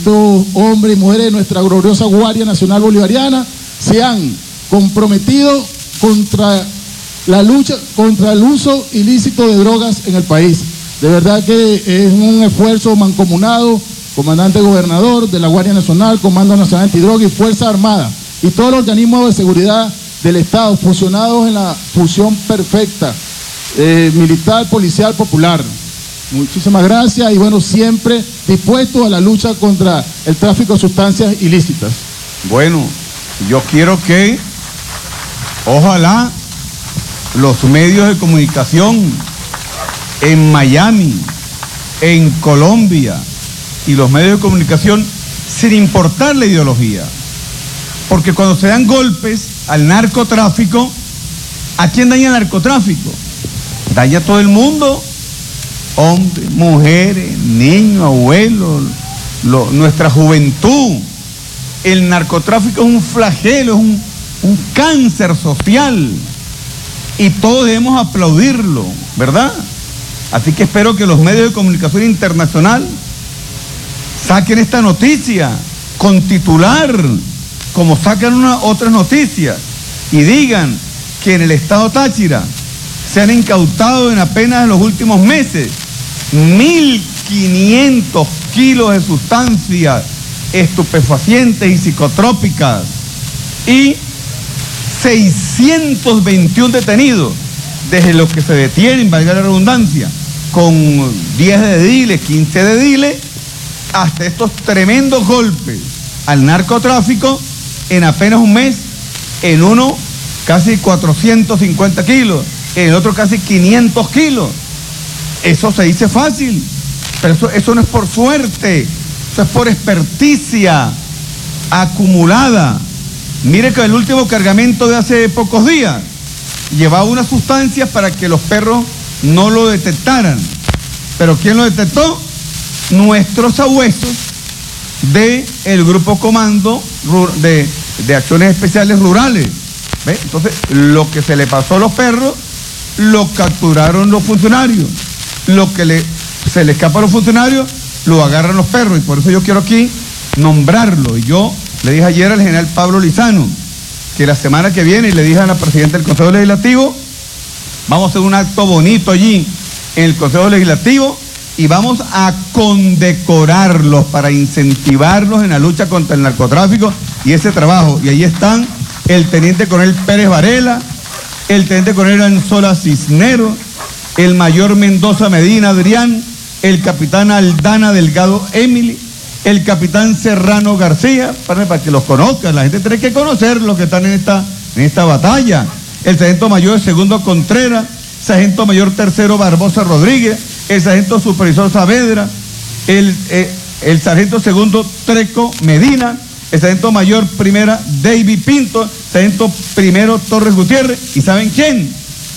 Estos hombres y mujeres de nuestra gloriosa Guardia Nacional Bolivariana se han comprometido contra la lucha contra el uso ilícito de drogas en el país. De verdad que es un esfuerzo mancomunado, comandante gobernador de la Guardia Nacional, Comando Nacional Antidroga y Fuerza Armada, y todos los organismos de seguridad del Estado, fusionados en la fusión perfecta, militar, policial, popular. Muchísimas gracias y bueno, siempre dispuestos a la lucha contra el tráfico de sustancias ilícitas. Bueno, yo quiero que ojalá los medios de comunicación en Miami, en Colombia y los medios de comunicación, sin importar la ideología, porque cuando se dan golpes al narcotráfico, ¿a quién daña el narcotráfico? Daña a todo el mundo. Hombres, mujeres, niños, abuelos, nuestra juventud. El narcotráfico es un flagelo, es un cáncer social y todos debemos aplaudirlo, ¿verdad? Así que espero que los medios de comunicación internacional saquen esta noticia con titular, como sacan otras noticias, y digan que en el estado Táchira se han incautado en apenas los últimos meses 1.500 kilos de sustancias estupefacientes y psicotrópicas y 621 detenidos, desde los que se detienen, valga la redundancia, con 10 dediles, 15 dediles, hasta estos tremendos golpes al narcotráfico en apenas un mes, en uno casi 450 kilos, en el otro casi 500 kilos. Eso se dice fácil, pero eso no es por suerte, eso es por experticia acumulada. Mire que el último cargamento de hace pocos días llevaba unas sustancias para que los perros no lo detectaran. ¿Pero quién lo detectó? Nuestros sabuesos del Grupo Comando de Acciones Especiales Rurales. ¿Ve? Entonces, lo que se le pasó a los perros, lo capturaron los funcionarios. Lo que se le escapa a los funcionarios, lo agarran los perros. Y por eso yo quiero aquí nombrarlo. Y yo le dije ayer al general Pablo Lizano que la semana que viene, y le dije a la presidenta del Consejo Legislativo, vamos a hacer un acto bonito allí en el Consejo Legislativo y vamos a condecorarlos para incentivarlos en la lucha contra el narcotráfico y ese trabajo. Y ahí están el teniente coronel Pérez Varela, el teniente coronel Anzola Cisneros, el mayor Mendoza Medina Adrián, el capitán Aldana Delgado Emily, el capitán Serrano García, para que los conozcan, la gente tiene que conocer los que están en esta batalla, el sargento mayor Segundo Contreras, sargento mayor Tercero Barbosa Rodríguez, el sargento supervisor Saavedra, el sargento segundo Treco Medina, el sargento mayor primera David Pinto, sargento primero Torres Gutiérrez, ¿y saben quién?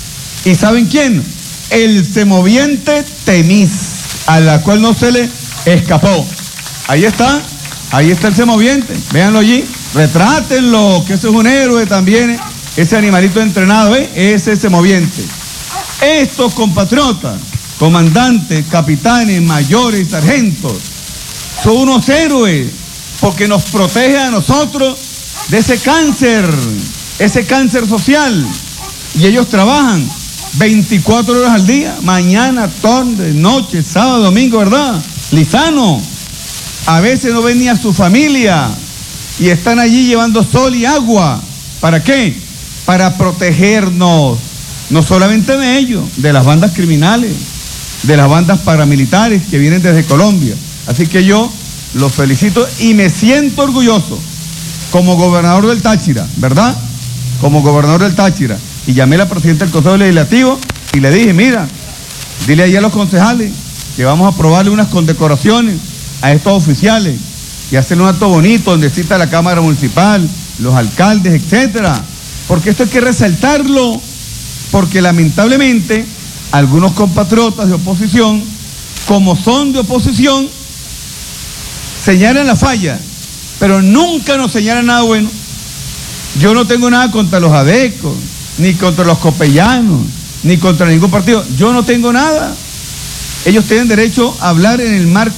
El semoviente Temis, a la cual no se le escapó. Ahí está el semoviente, véanlo allí, retrátenlo, que ese es un héroe también, ese animalito entrenado, ese semoviente. Estos compatriotas, comandantes, capitanes, mayores y sargentos, son unos héroes, porque nos protege a nosotros de ese cáncer social, y ellos trabajan 24 horas al día, mañana, tarde, noche, sábado, domingo, ¿verdad? Lizano, a veces no ven ni a su familia y están allí llevando sol y agua. ¿Para qué? Para protegernos, no solamente de ellos, de las bandas criminales, de las bandas paramilitares que vienen desde Colombia. Así que yo los felicito y me siento orgulloso como gobernador del Táchira, ¿verdad? Como gobernador del Táchira. Y llamé a la presidenta del Consejo Legislativo y le dije, mira, dile ahí a los concejales que vamos a aprobarle unas condecoraciones a estos oficiales y hacerle un acto bonito donde cita la Cámara Municipal, los alcaldes, etcétera. Porque esto hay que resaltarlo, porque lamentablemente algunos compatriotas de oposición, como son de oposición, señalan la falla, pero nunca nos señalan nada bueno. Yo no tengo nada contra los adecos, ni contra los copellanos, ni contra ningún partido. Yo no tengo nada. Ellos tienen derecho a hablar en el marco